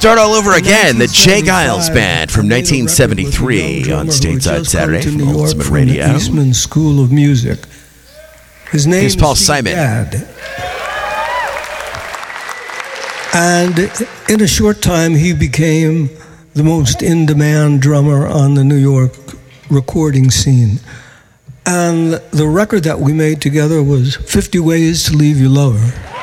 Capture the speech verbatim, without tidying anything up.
Start All Over Again, the Jay Giles Band from nineteen seventy-three on Stateside Saturday from Ultimate Radio. The Eastman School of Music. His name Here's Paul is Simon. Dad. And in a short time, he became the most in-demand drummer on the New York recording scene. And the record that we made together was fifty Ways to Leave Your Lover.